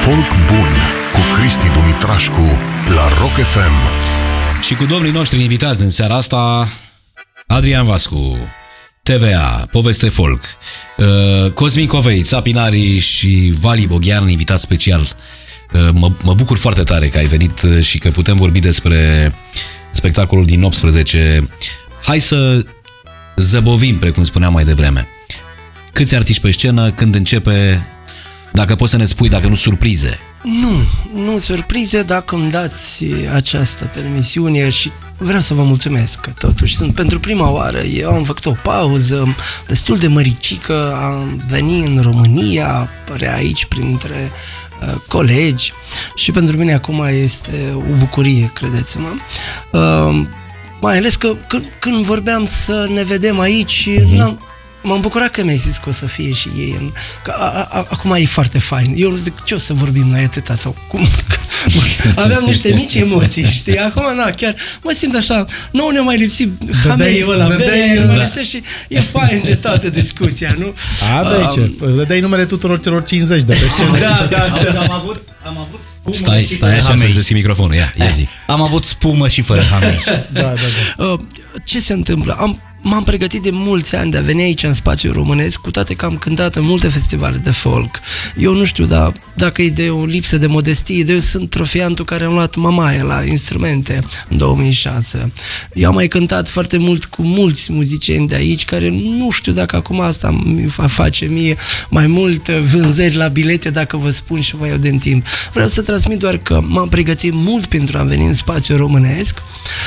Folk bun cu Cristi Dumitrașcu la Rock FM. Și cu domnii noștri invitați din seara asta, Adrian Vascu, TVA, Poveste Folk, Cosmin Covei, Țapinari și Vali Boghian, invitat special. Mă bucur foarte tare că ai venit și că putem vorbi despre spectacolul din 18. Hai să zăbovim, precum spuneam mai devreme. Câți artiști pe scenă, când începe, dacă poți să ne spui, dacă nu surprize? Nu surprize, dacă îmi dați această permisiune și vreau să vă mulțumesc că totuși sunt pentru prima oară. Eu am făcut o pauză destul de măricică, am venit în România, părea aici printre colegi și pentru mine acum este o bucurie, credeți-mă. Mai ales că când vorbeam să ne vedem aici, m-am bucurat că mi-ai zis că o să fie și ei. Acum e foarte fain. Eu nu zic ce o să vorbim noi atâta sau cum. Aveam niște mici emoții, știi? Acum, chiar mă simt așa. Nu ne mai lipsi hameiul ăla, mă lipsește și e fain de toată discuția, nu? Le dai numele tuturor celor 50 de pe scenă. Da. Am avut Stai așa să-ți deschid microfonul, ia zi. Am avut spumă și fără hamei. Da. Ce se întâmplă? M-am pregătit de mulți ani de a veni aici în spațiul românesc, cu toate că am cântat în multe festivale de folk. Eu nu știu, dar dacă e de o lipsă de modestie, eu sunt trofeantul care am luat mamaia la instrumente în 2006. Eu am mai cântat foarte mult cu mulți muzicieni de aici, care nu știu dacă acum asta mi va face mie mai mult vânzări la bilete, dacă vă spun și vă iau din timp. Vreau să transmit doar că m-am pregătit mult pentru a veni în spațiul românesc,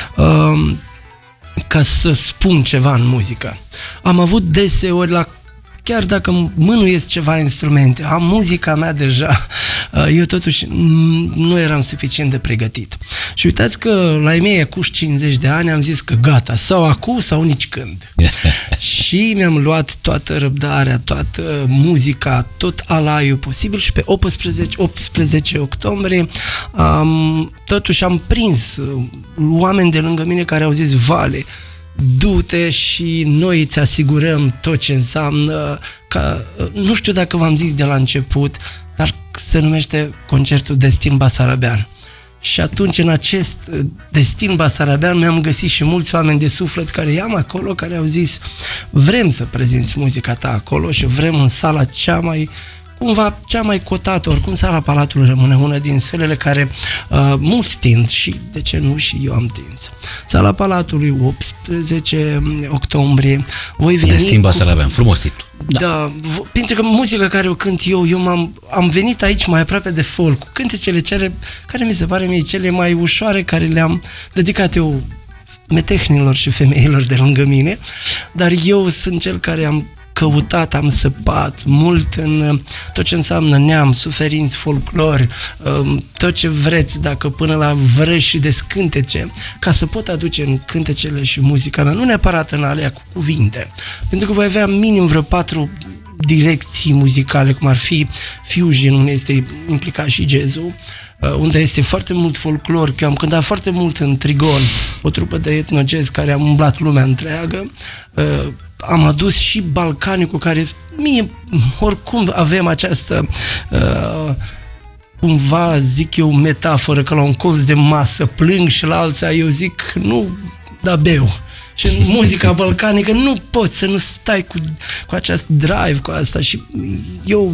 ca să spun ceva în muzică. Am avut deseori, chiar dacă mânuiesc ceva instrumente, am muzica mea deja, eu totuși nu eram suficient de pregătit. Și uitați că la ei mei, cu 50 de ani, am zis că gata, sau acum sau nici când. Și mi-am luat toată răbdarea, toată muzica, tot alaiul posibil și pe 18 octombrie totuși am prins oameni de lângă mine care au zis: Vale, du-te și noi îți asigurăm tot ce înseamnă, nu știu dacă v-am zis de la început, dar se numește concertul Destin Basarabean. Și atunci, în acest Destin Basarabean, mi-am găsit și mulți oameni de suflet care i-am acolo, care au zis: vrem să prezinți muzica ta acolo și vrem în sala cea mai cotată, oricum sala Palatului rămâne una din sălile care mulți tind și, de ce nu, și eu am tins. Sala Palatului, 18 octombrie, voi veni... Destin Basarabean, frumos titlu. Da, pentru că muzica care o cânt eu am venit aici mai aproape de folk, cu cântecele care mi se pare mie cele mai ușoare, care le-am dedicat eu metehnilor și femeilor de lângă mine, dar eu sunt cel care am căutat, am săpat mult în tot ce înseamnă neam, suferinți, folclor, tot ce vreți, dacă până la vrăși și descântece, ca să pot aduce în cântecele și muzica mea, nu neapărat în alea cu cuvinte, pentru că voi avea minim vreo 4 direcții muzicale, cum ar fi fusion, unde este implicat și jazz-ul, unde este foarte mult folclor, că eu am cântat foarte mult în Trigon, o trupă de etno-jazz care am umblat lumea întreagă. Am adus și balcanicul, care mie, oricum avem această cumva, zic eu, metaforă, că la un colț de masă plâng și la alții eu zic nu, da, beu. Și în muzica balcanică nu poți să nu stai cu acest drive, cu asta, și eu